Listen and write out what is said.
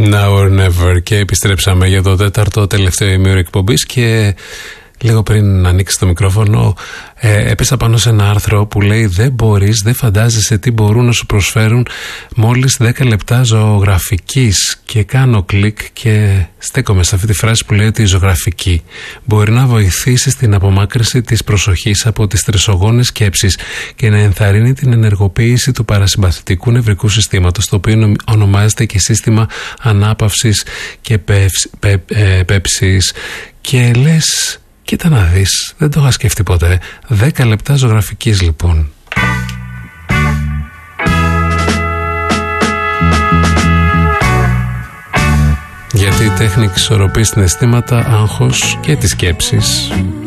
Now or never. Και επιστρέψαμε για το τέταρτο τελευταίο ημίωρο εκπομπής και λίγο πριν ανοίξει το μικρόφωνο έπεσα πάνω σε ένα άρθρο που λέει δεν φαντάζεσαι τι μπορούν να σου προσφέρουν μόλις 10 λεπτά ζωγραφικής, και κάνω κλικ και στέκομαι σε αυτή τη φράση που λέει ότι η ζωγραφική μπορεί να βοηθήσει στην απομάκρυνση της προσοχής από τις στρεσογόνες σκέψεις και να ενθαρρύνει την ενεργοποίηση του παρασυμπαθητικού νευρικού συστήματος, το οποίο ονομάζεται και σύστημα ανάπαυσης και πέψης. Και λες, κοίτα να δεις, δεν το είχα σκεφτεί ποτέ. 10 λεπτά ζωγραφικής λοιπόν. Γιατί η τέχνη εξορροπεί συναισθήματα, άγχος και τις σκέψεις.